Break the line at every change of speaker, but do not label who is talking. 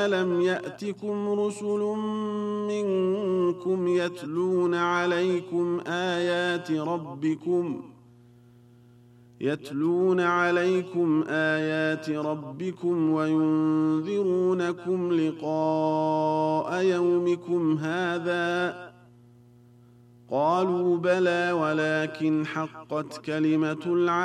ألم يأتكم رسل منكم يتلون عليكم آيات ربكم وينذرونكم لقاء يومكم هذا قالوا بلى ولكن حقت كلمة العذاب